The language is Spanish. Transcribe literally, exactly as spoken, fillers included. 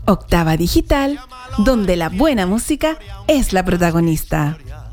Octava Digital, donde la buena música es la protagonista.